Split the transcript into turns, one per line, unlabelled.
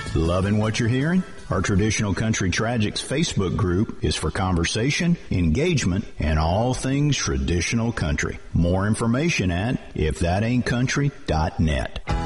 Loving what you're hearing? Our Traditional Country Tragics Facebook group is for conversation, engagement, and all things traditional country. More information at ifthataintcountry.net.